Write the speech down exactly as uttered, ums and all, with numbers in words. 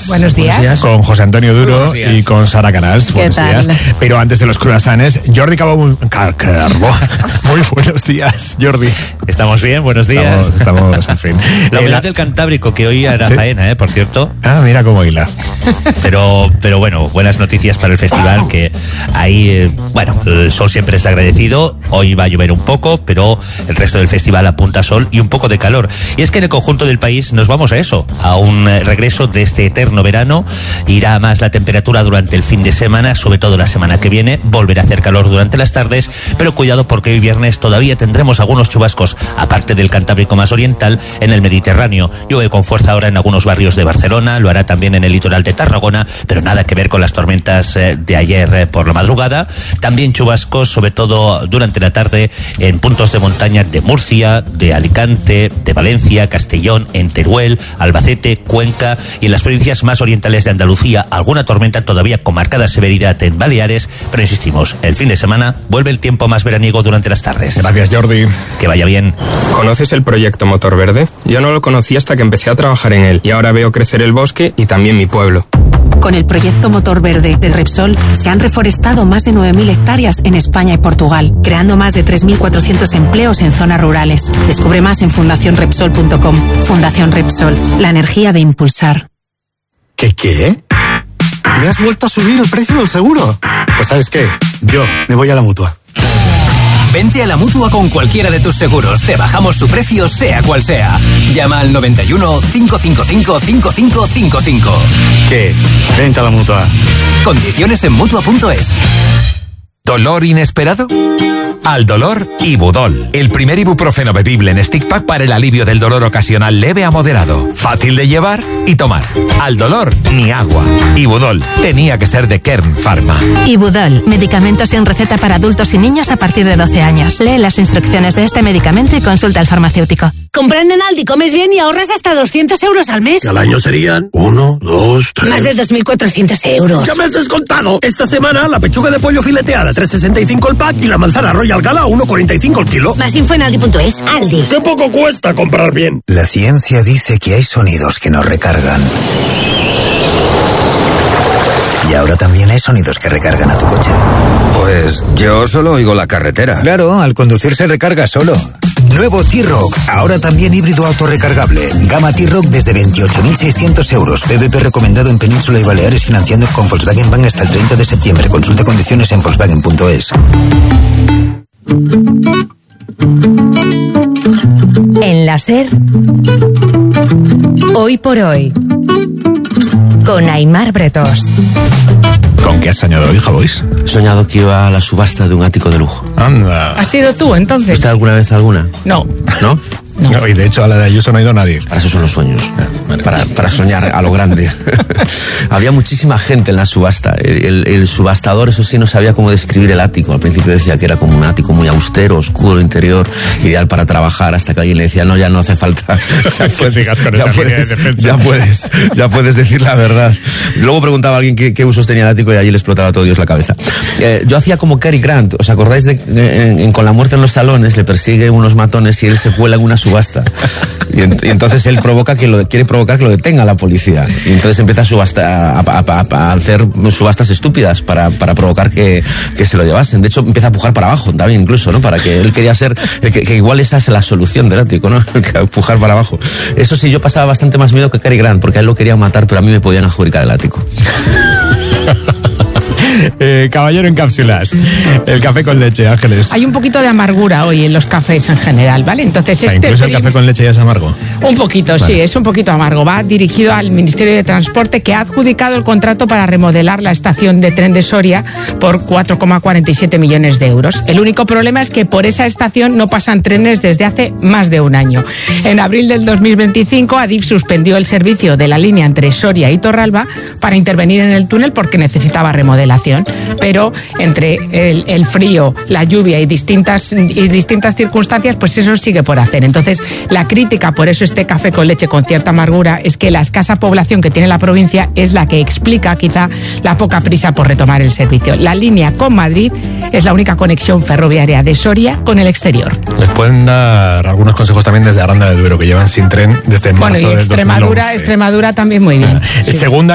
Buenos días. Buenos días. Con José Antonio Duro y con Sara Canals. Buenos días. Pero antes de los croissants, Jordi Carbó. Carbó. Muy buenos días, Jordi. Estamos bien, buenos días. Estamos, estamos en fin. La humedad del Cantábrico, que hoy era ¿sí? faena, ¿eh? Por cierto. Ah, mira cómo hila. Pero, pero bueno, buenas noticias para el festival, que ahí, eh, bueno, el sol siempre es agradecido. Hoy va a llover un poco, pero el resto del festival apunta sol y un poco de calor. Y es que en el conjunto del país nos vamos a eso, a un regreso de este eterno verano. Irá más la temperatura durante el fin de semana, sobre todo la semana que viene. Volverá a hacer calor durante las tardes, pero cuidado porque hoy viernes todavía tendremos algunos chubascos, aparte del Cantábrico más oriental, en el Mediterráneo. Llueve con fuerza ahora en algunos barrios de Barcelona, lo hará también en el litoral de Tarragona, pero nada que ver con las tormentas eh, de ayer eh, por la madrugada. También chubascos, sobre todo durante la tarde, en puntos de montaña de Murcia, de Alicante, de Valencia, Castellón, en Teruel, Albacete, Cuenca y en las provincias más orientales de Andalucía. Alguna tormenta todavía con marcada severidad en Baleares, pero insistimos, el fin de semana vuelve el tiempo más veraniego durante las tardes. Gracias, Jordi. Que vaya bien. ¿Conoces el proyecto Motor Verde? Yo no lo conocí hasta que empecé a trabajar en él y ahora veo crecer el bosque y también mi pueblo. Con el proyecto Motor Verde de Repsol se han reforestado más de nueve mil hectáreas en España y Portugal, creando más de tres mil cuatrocientos empleos en zonas rurales. Descubre más en fundación repsol punto com. Fundación Repsol, la energía de impulsar. ¿Qué qué? ¿Me has vuelto a subir el precio del seguro? Pues ¿sabes qué? Yo me voy a la Mutua. Vente a la Mutua con cualquiera de tus seguros. Te bajamos su precio, sea cual sea. Llama al noventa y uno, cinco cinco cinco, cinco cinco cinco cinco. ¿Qué? Vente a la Mutua. Condiciones en Mutua punto es. ¿Dolor inesperado? Al dolor, Ibudol, el primer ibuprofeno bebible en stick pack para el alivio del dolor ocasional leve a moderado, fácil de llevar y tomar. Al dolor, ni agua. Ibudol, tenía que ser de Kern Pharma. Ibudol, medicamento sin receta para adultos y niños a partir de doce años. Lee las instrucciones de este medicamento y consulta al farmacéutico. Comprando en Aldi comes bien y ahorras hasta doscientos euros al mes. Que al año serían uno, dos, tres... Más de dos mil cuatrocientos euros. ¡Ya me has descontado! Esta semana la pechuga de pollo fileteada tres sesenta y cinco el pack y la manzana Royal Gala uno cuarenta y cinco el kilo. Más info en Aldi punto es. Aldi. ¡Qué poco cuesta comprar bien! La ciencia dice que hay sonidos que nos recargan. Y ahora también hay sonidos que recargan a tu coche. Pues yo solo oigo la carretera. Claro, al conducir se recarga solo. Nuevo T-Roc, ahora también híbrido autorrecargable. Gama T-Roc desde veintiocho mil seiscientos euros. P V P recomendado en Península y Baleares, financiando con Volkswagen Bank hasta el treinta de septiembre. Consulta condiciones en Volkswagen punto es. En la SER, hoy por hoy, con Aimar Bretos. ¿Con qué has soñado hoy, Javois? He soñado que iba a la subasta de un ático de lujo. Anda. ¿Has sido tú, entonces? ¿Viste alguna vez alguna? No. ¿No? No. No, y de hecho a la de Ayuso no ha ido nadie. Para eso son los sueños, para, para soñar a lo grande. Había muchísima gente en la subasta. El, el, el subastador, eso sí, no sabía cómo describir el ático. Al principio decía que era como un ático muy austero, oscuro, interior, ideal para trabajar, hasta que alguien le decía, no, ya no hace falta. Ya puedes, sigas con ya, esa puedes, línea de defensa. ya puedes, ya puedes decir la verdad. Luego preguntaba a alguien qué, qué usos tenía el ático y allí le explotaba a todo Dios la cabeza. Eh, yo hacía como Cary Grant, ¿os acordáis de, de en, en Con la muerte en los talones? Le persigue unos matones y él se cuela en una subasta. Y, en, y entonces él provoca que lo quiere provocar que lo detenga la policía. Y entonces empieza a, subasta, a, a, a, a hacer subastas estúpidas para, para provocar que, que se lo llevasen. De hecho, empieza a empujar para abajo también, incluso, ¿no? Para que él quería ser, que, que igual esa es la solución del ático, ¿no? Que empujar para abajo. Eso sí, yo pasaba bastante más miedo que Cary Grant, porque a él lo querían matar, pero a mí me podían adjudicar el ático. Eh, caballero en cápsulas, el café con leche, Ángeles. Hay un poquito de amargura hoy en los cafés en general, ¿vale? Entonces, o sea, este incluso prim... el café con leche ya es amargo. Un poquito, vale. Sí, es un poquito amargo. Va dirigido al Ministerio de Transporte, que ha adjudicado el contrato para remodelar la estación de tren de Soria por cuatro coma cuarenta y siete millones de euros. El único problema es que por esa estación no pasan trenes desde hace más de un año. En abril del dos mil veinticinco, Adif suspendió el servicio de la línea entre Soria y Torralba para intervenir en el túnel porque necesitaba remodelación. Pero entre el, el frío, la lluvia y distintas, y distintas circunstancias, pues eso sigue por hacer. Entonces, la crítica, por eso este café con leche con cierta amargura, es que la escasa población que tiene la provincia es la que explica quizá la poca prisa por retomar el servicio. La línea con Madrid es la única conexión ferroviaria de Soria con el exterior. Les pueden dar algunos consejos también desde Aranda de Duero, que llevan sin tren desde marzo bueno, y del Extremadura, dos mil once. Extremadura también muy bien. Ah, sí. Segunda